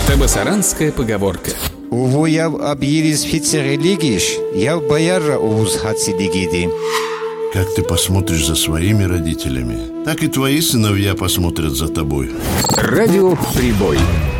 Табасаранская поговорка. Уву яв абьирис фице религиш, яв бояра увуз хацидигиди. Как ты посмотришь за своими родителями, так и твои сыновья посмотрят за тобой. Радио «Прибой».